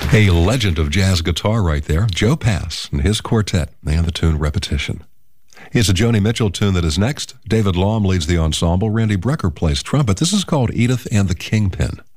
A legend of jazz guitar right there, Joe Pass and his quartet, and the tune Repetition. It's a Joni Mitchell tune that is next. David Laum leads the ensemble. Randy Brecker plays trumpet. This is called Edith and the Kingpin.